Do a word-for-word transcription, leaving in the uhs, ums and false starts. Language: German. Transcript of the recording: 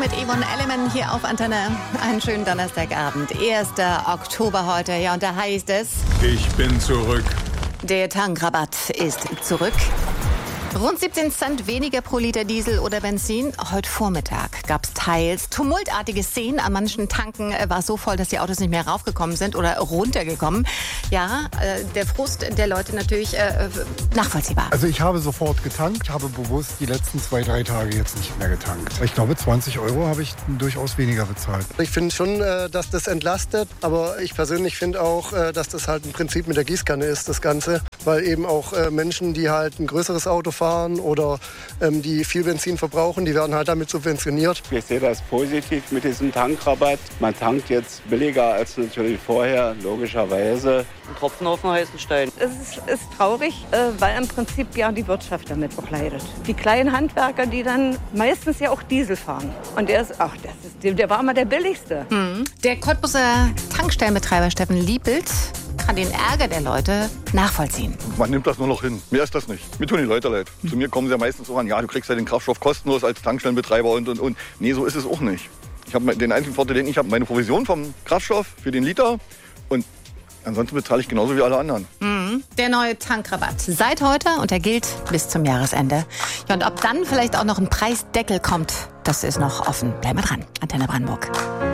mit Yvonne Elliman hier auf Antenne. Einen schönen Donnerstagabend, erster Oktober heute. Ja, und da heißt es... Ich bin zurück. Der Tankrabatt ist zurück. Rund siebzehn Cent weniger pro Liter Diesel oder Benzin. Heute Vormittag gab es teils tumultartige Szenen. An manchen Tanken war es so voll, dass die Autos nicht mehr raufgekommen sind oder runtergekommen. Ja, äh, der Frust der Leute natürlich äh, nachvollziehbar. Also ich habe sofort getankt. Ich habe bewusst die letzten zwei, drei Tage jetzt nicht mehr getankt. Ich glaube, zwanzig Euro habe ich durchaus weniger bezahlt. Ich finde schon, dass das entlastet. Aber ich persönlich finde auch, dass das halt im Prinzip mit der Gießkanne ist, das Ganze. Weil eben auch Menschen, die halt ein größeres Auto fahren, oder ähm, die viel Benzin verbrauchen, die werden halt damit subventioniert. Ich sehe das positiv mit diesem Tankrabatt. Man tankt jetzt billiger als natürlich vorher, logischerweise. Ein Tropfen auf den heißen Stein. Es ist, ist traurig, äh, weil im Prinzip ja die Wirtschaft damit auch leidet. Die kleinen Handwerker, die dann meistens ja auch Diesel fahren. Und der ist, ach, das ist, der war immer der billigste. Mhm. Der Cottbuser Tankstellenbetreiber Steffen Liebelt kann den Ärger der Leute nachvollziehen. Man nimmt das nur noch hin. Mehr ist das nicht. Mir tun die Leute leid. Zu mir kommen sie ja meistens so an, ja, du kriegst ja den Kraftstoff kostenlos als Tankstellenbetreiber und, und, und. Nee, so ist es auch nicht. Ich habe den einzigen Vorteil, den ich habe, meine Provision vom Kraftstoff für den Liter und ansonsten bezahle ich genauso wie alle anderen. Mhm. Der neue Tankrabatt seit heute und er gilt bis zum Jahresende. Ja, und ob dann vielleicht auch noch ein Preisdeckel kommt, das ist noch offen. Bleib mal dran. Antenne Brandenburg.